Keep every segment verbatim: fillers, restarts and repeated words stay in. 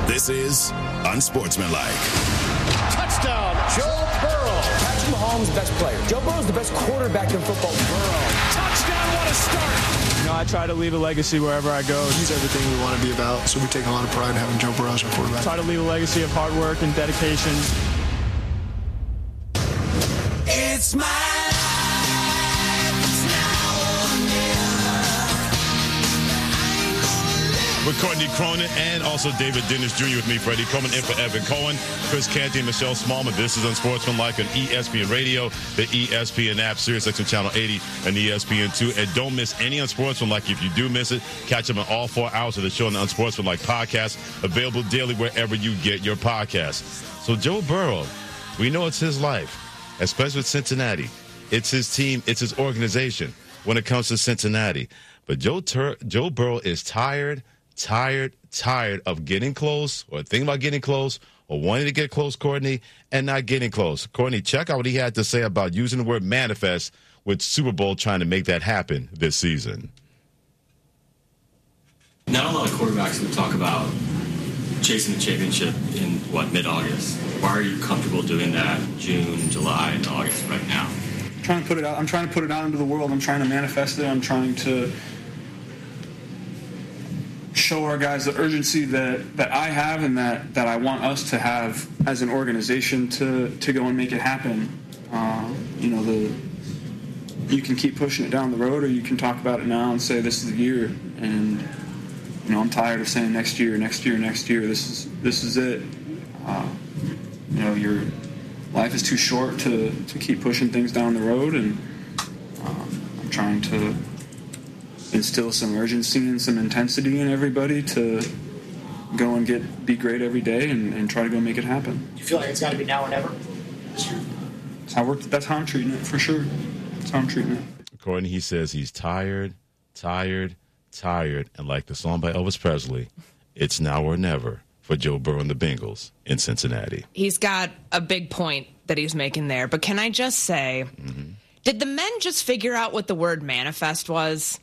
This is Unsportsmanlike. Touchdown, Joe Burrow. Patrick Mahomes, the best player. Joe Burrow's the best quarterback in football. Burrow. Touchdown, what a start. You know, I try to leave a legacy wherever I go. He's everything we want to be about, so we take a lot of pride in having Joe Burrow as our quarterback. Try to leave a legacy of hard work and dedication. It's my with Courtney Cronin and also David Dennis Junior with me, Freddie Coleman, in for Evan Cohen, Chris Canty, and Michelle Smallman. This is Unsportsmanlike on E S P N Radio, the E S P N app, Sirius X M Channel eighty, and E S P N two. And don't miss any Unsportsmanlike. If you do miss it, catch them in all four hours of the show on the Unsportsmanlike podcast, available daily wherever you get your podcasts. So Joe Burrow, we know it's his life, especially with Cincinnati. It's his team. It's his organization when it comes to Cincinnati. But Joe, Tur- Joe Burrow is tired, tired, tired of getting close or thinking about getting close or wanting to get close, Courtney, and not getting close. Courtney, check out what he had to say about using the word manifest with Super Bowl trying to make that happen this season. Not a lot of quarterbacks would talk about chasing the championship in, what, mid-August. Why are you comfortable doing that June, July, and August right now? I'm trying to put it out. I'm trying to put it out into the world. I'm trying to manifest it. I'm trying to show our guys the urgency that, that I have and that, that I want us to have as an organization to, to go and make it happen. Uh, you know, the you can keep pushing it down the road, or you can talk about it now and say this is the year. And you know, I'm tired of saying next year, next year, next year. This is this is it. Uh, you know, your life is too short to, to keep pushing things down the road, and um, I'm trying to instill some urgency and some intensity in everybody to go and get be great every day and, and try to go make it happen. You feel like it's got to be now or never? That's how, we're, that's how I'm treating it, for sure. That's how I'm treating it. Courtney, he says he's tired, tired, tired, and like the song by Elvis Presley, it's now or never for Joe Burrow and the Bengals in Cincinnati. He's got a big point that he's making there, but can I just say, mm-hmm. did the men just figure out what the word manifest was?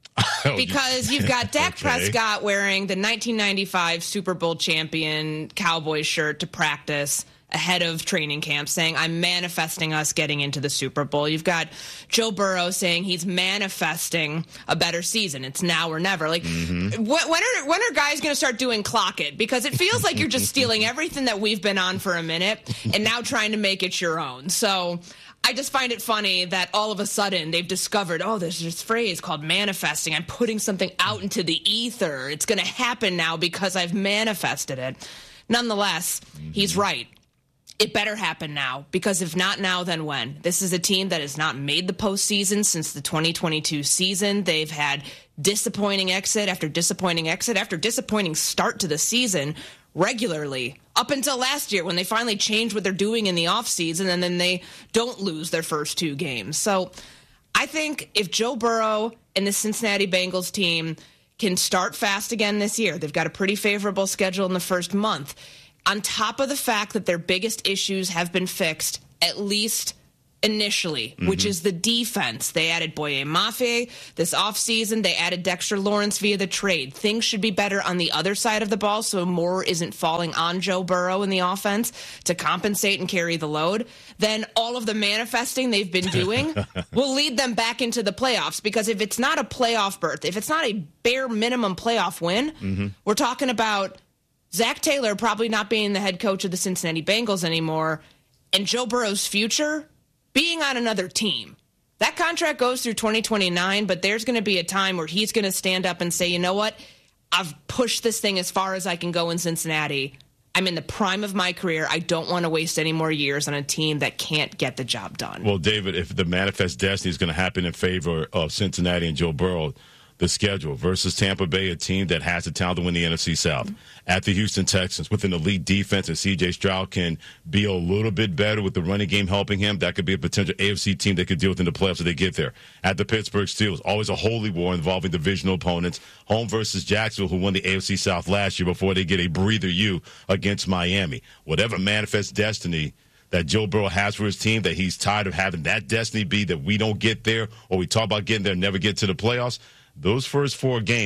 Because you've got Dak okay. Prescott wearing the nineteen ninety-five Super Bowl champion Cowboys shirt to practice ahead of training camp, saying, I'm manifesting us getting into the Super Bowl. You've got Joe Burrow saying he's manifesting a better season. It's now or never. Like, mm-hmm. wh- when are when are guys going to start doing clock it? Because it feels like you're just stealing everything that we've been on for a minute and now trying to make it your own. So I just find it funny that all of a sudden they've discovered, oh, there's this phrase called manifesting. I'm putting something out into the ether. It's going to happen now because I've manifested it. Nonetheless, mm-hmm. he's right. It better happen now, because if not now, then when? This is a team that has not made the postseason since the twenty twenty-two season. They've had disappointing exit after disappointing exit after disappointing start to the season regularly, up until last year when they finally changed what they're doing in the offseason, and then they don't lose their first two games. So I think if Joe Burrow and the Cincinnati Bengals team can start fast again this year, they've got a pretty favorable schedule in the first month, on top of the fact that their biggest issues have been fixed, at least initially, mm-hmm. which is the defense. They added Boye Mafe this offseason. They added Dexter Lawrence via the trade. Things should be better on the other side of the ball so more isn't falling on Joe Burrow in the offense to compensate and carry the load. Then all of the manifesting they've been doing will lead them back into the playoffs, because if it's not a playoff berth, if it's not a bare minimum playoff win, mm-hmm. we're talking about Zach Taylor probably not being the head coach of the Cincinnati Bengals anymore, and Joe Burrow's future being on another team. That contract goes through twenty twenty-nine, but there's going to be a time where he's going to stand up and say, you know what? I've pushed this thing as far as I can go in Cincinnati. I'm in the prime of my career. I don't want to waste any more years on a team that can't get the job done. Well, David, if the manifest destiny is going to happen in favor of Cincinnati and Joe Burrow, the schedule versus Tampa Bay, a team that has the talent to win the N F C South. At the Houston Texans, with an elite defense, and C J Stroud can be a little bit better with the running game helping him, that could be a potential A F C team that could deal with in the playoffs if they get there. At the Pittsburgh Steelers, always a holy war involving divisional opponents. Home versus Jacksonville, who won the A F C South last year before they get a breather you against Miami. Whatever manifest destiny that Joe Burrow has for his team, that he's tired of having that destiny be that we don't get there, or we talk about getting there and never get to the playoffs, those first four games,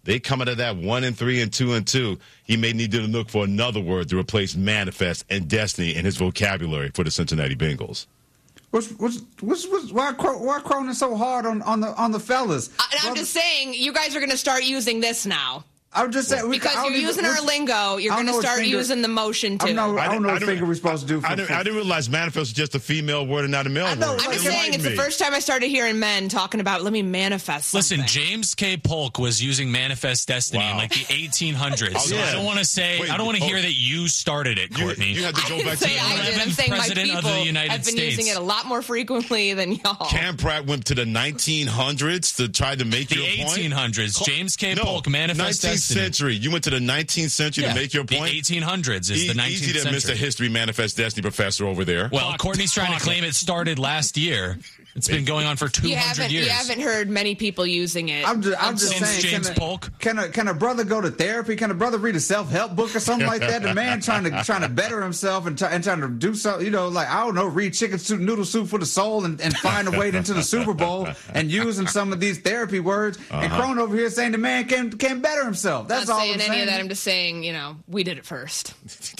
They come out of that one and three and two and two. He may need to look for another word to replace manifest and destiny in his vocabulary for the Cincinnati Bengals. What's, what's, what's, what's, why why Cronin so hard on, on the on the fellas? I, and I'm Brother, just saying, you guys are going to start using this now. I'm just saying we, because you're using our lingo. You're going to start finger, using the motion too. I don't know, I don't know what finger we're supposed to do. For, I, didn't, I didn't realize manifest was just a female word and not a male I know, word. I'm just saying it's me. the first time I started hearing men talking about let me manifest something. Listen, James K. Polk was using manifest destiny wow. in like the eighteen hundreds. So yeah. I don't want to say. Wait, I don't want to oh, hear that you started it, Courtney. You, you had to go back to the I did. I'm saying my people of the United have been States. using it a lot more frequently than y'all. Cam Pratt went to the nineteen hundreds to try to make the your point. The eighteen hundreds. James K. Polk manifest nineteenth destiny. Century. You went to the nineteenth century. Yeah. To make your point? The eighteen hundreds is e- the nineteenth easy to century. Mister History Manifest Destiny professor over there. Well, Clock, Courtney's trying Clock to claim it. it started last year. It's been going on for two hundred you years. You haven't heard many people using it. I'm just, I'm just Since saying, James can a, Polk? Can a, can a brother go to therapy? Can a brother read a self-help book or something like that? The man trying to trying to better himself and, try, and trying to do something, you know, like, I don't know, read Chicken Soup, Noodle Soup for the Soul and, and find a way into the Super Bowl and using some of these therapy words. Uh-huh. And Crone over here saying the man can can better himself. That's all I'm saying. saying. Any of that. I'm just saying, you know, we did it first.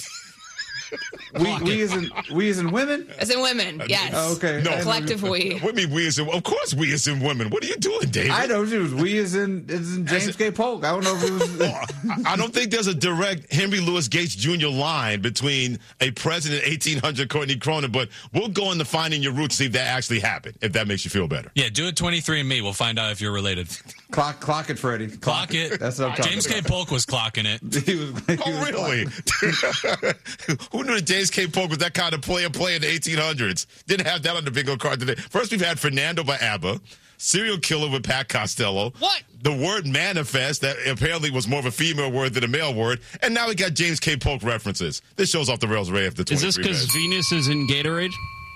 we we as in we as in women? As in women, yes. Oh, okay. No. Collective we. What do you mean we as in? Of course we as in women. What are you doing, David? I know it was we as in, as in James as K. Polk. I don't know if it was. oh, I don't think there's a direct Henry Louis Gates Junior line between a president eighteen hundred Courtney Cronin, but we'll go into finding your roots, see if that actually happened, if that makes you feel better. Yeah, do it twenty-three and me. We'll find out if you're related. Clock, clock it, Freddie. Clock, clock it. it. That's what I'm talking James about. K. Polk was clocking it. he was, he oh, was really? Who knew that James K. Polk was that kind of player player in the eighteen hundreds? Didn't have that on the bingo card today. First, we've had Fernando by ABBA, Serial Killer with Pat Costello. What? The word manifest, that apparently was more of a female word than a male word. And now we got James K. Polk references. This show's off the rails right after twenty-three Is this because Venus is in Gatorade?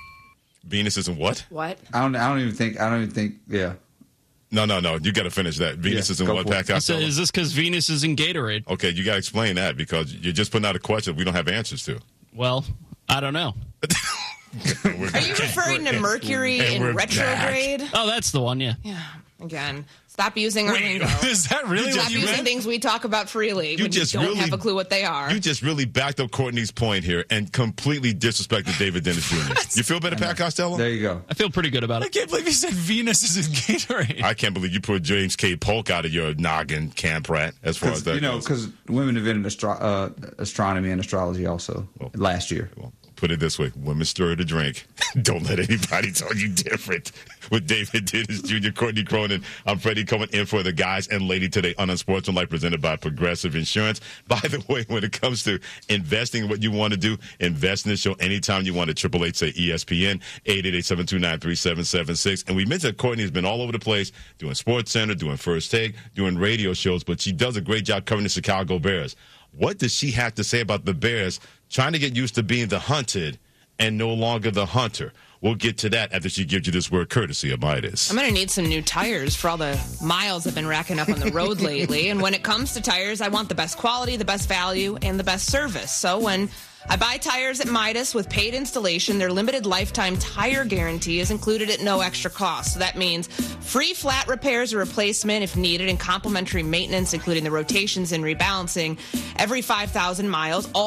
Venus is in what? What? I don't, I don't even think, I don't even think, yeah. No, no, no. You got to finish that. Venus yeah, is in what, Pat Costello? Is this because Venus is in Gatorade? Okay, you got to explain that because you're just putting out a question we don't have answers to. Well, I don't know. Are you referring to Mercury and in retrograde? Back. Oh, that's the one, yeah. Yeah, again. Stop using our Wait, lingo. Is that really Stop what you using meant? things we talk about freely you when just you don't really, have a clue what they are. You just really backed up Courtney's point here and completely disrespected David Dennis Junior You feel better, Pat Costello? There you go. I feel pretty good about it. I can't believe he said Venus is in Gatorade. I can't believe you put James K. Polk out of your noggin, Cam Pratt, as far as that you know, goes. because women invented astro- uh, astronomy and astrology also well, last year. Well, put it this way, women stir the drink. Don't let anybody tell you different. With David Dennis Junior, Courtney Cronin, I'm Freddie Coleman in for the guys and lady today on Unsportsmanlike, presented by Progressive Insurance. By the way, when it comes to investing in what you want to do, invest in this show anytime you want to. Triple Eight say E S P N, eight eight eight, seven two nine, three seven seven six. And we mentioned that Courtney has been all over the place, doing Sports Center, doing First Take, doing radio shows, but she does a great job covering the Chicago Bears. What does she have to say about the Bears trying to get used to being the hunted and no longer the hunter? We'll get to that after she gives you this word courtesy of Midas. I'm going to need some new tires for all the miles I've been racking up on the road lately. And when it comes to tires, I want the best quality, the best value, and the best service. So when I buy tires at Midas with paid installation, their limited lifetime tire guarantee is included at no extra cost. So that means free flat repairs or replacement if needed, and complimentary maintenance, including the rotations and rebalancing every five thousand miles. All